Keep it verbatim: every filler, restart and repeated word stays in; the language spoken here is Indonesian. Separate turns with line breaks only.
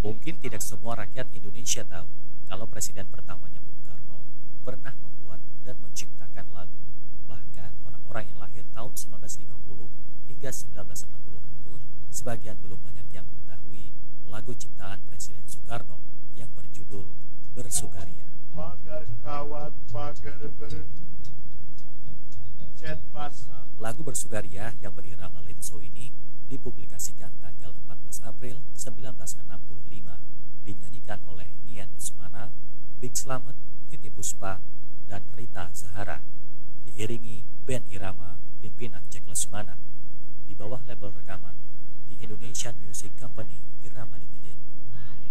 Mungkin tidak semua rakyat Indonesia tahu kalau presiden pertamanya Bung Karno pernah membuat dan menciptakan lagu. Bahkan orang-orang yang lahir tahun seribu sembilan ratus lima puluh hingga seribu sembilan ratus enam puluhan pun sebagian belum banyak yang mengetahui lagu ciptaan Presiden Soekarno yang berjudul Bersukaria.
Pagar kawat pagar bercet basah.
Lagu Bersukaria yang berirama lenso ini dipublikasikan tanggal empat belas April seribu sembilan ratus enam puluh lima, dinyanyikan oleh Nian Lesmana, Big Slamet, Titi Puspa, dan Rita Zahara, diiringi band irama pimpinan Jack Lesmana di bawah label rekaman di Indonesian Music Company Irama Lima.